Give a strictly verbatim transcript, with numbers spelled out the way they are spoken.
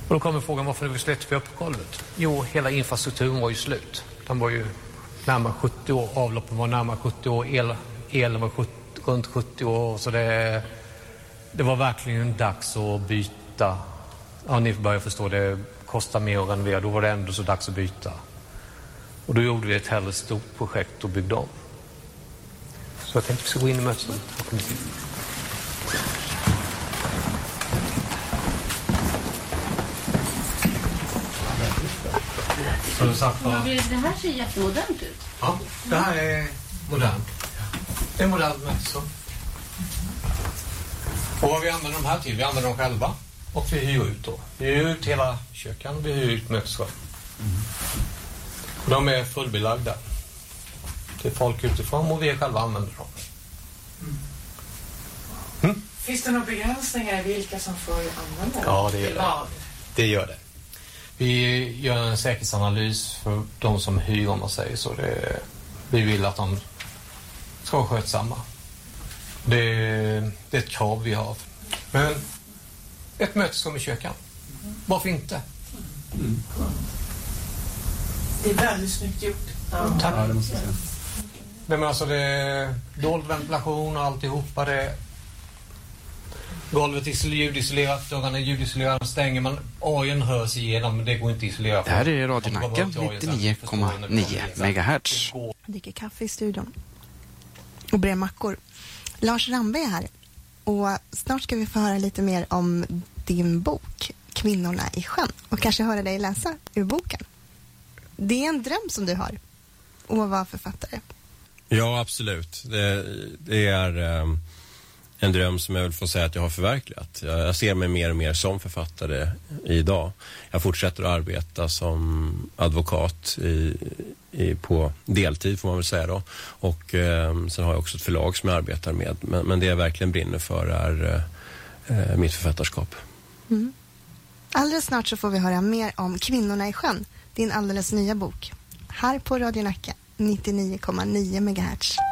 Och då kommer frågan varför vi släppte vi upp golvet. Jo, hela infrastrukturen var ju slut. Den var ju närmare sjuttio år, avloppen var närmare sjuttio år, el, el var sjuttio, runt sjuttio år. Så det, det var verkligen dags att byta. Ja, ni börjar förstå, det kostar mer att renovera. Då var det ändå så dags att byta. Och då gjorde vi ett hellre stort projekt och byggde om. Så jag tänkte vi ska gå in i mötet. Så det, sagt, ja, det här ser jättemodernt ut. Ja, det här är modernt. Det är modernt mötesrum. Och vad vi använder de här till? Vi använder dem själva. Och vi hyr ut då. Vi hyr ut hela köken, vi hyr ut mötesrum. Mm. De är fullbelagda. Det är folk utifrån och vi själva använder dem. Mm. Mm? Finns det några begränsningar i vilka som får använda det? Ja, det gör det. Det gör det. Vi gör en säkerhetsanalys för de som hyr, om man säger så. Det, vi vill att de ska vara skötsamma. Det, det är ett krav vi har. Men ett mötesrum i köken. Varför inte? Mm. Det är väldigt snyggt gjort. Ja. Tack. Ja, det måste jag säga. Men alltså det är dold ventilation och alltihopa. Det golvet är ljudisolerat, dörrarna är ljudisolerade, stänger man, ajen hörs igenom, men det går inte isolera. Det här är Radio Nacka, nittionio komma nio megahertz. Jag dricker kaffe i studion och brer mackor. Lars Rambe är här och snart ska vi få höra lite mer om din bok Kvinnorna i sjön och kanske höra dig läsa ur boken. Det är en dröm som du har att vara författare. Ja, absolut. Det, det är um, en dröm som jag vill få säga att jag har förverkligat. Jag, jag ser mig mer och mer som författare idag. Jag fortsätter att arbeta som advokat i, i, på deltid, får man väl säga då. Och um, sen har jag också ett förlag som jag arbetar med. Men, men det jag verkligen brinner för är uh, mitt författarskap. Mm. Alldeles snart så får vi höra mer om Kvinnorna i sjön. Din alldeles nya bok. Här på Radio Nacka, nittionio komma nio megahertz.